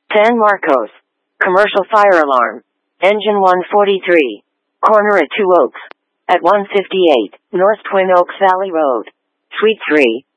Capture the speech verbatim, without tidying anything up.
San Marcos. Commercial fire alarm. Engine one forty-three. Corner at Two Oaks. At one fifty-eight, North Twin Oaks Valley Road. Suite three.